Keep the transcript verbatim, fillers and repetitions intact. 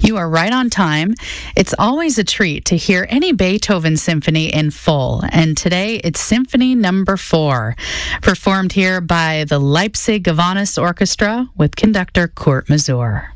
You are right on time. It's always a treat to hear any Beethoven symphony in full, and today it's Symphony Number Four, performed here by the Leipzig Gowanus Orchestra with conductor Kurt Masur.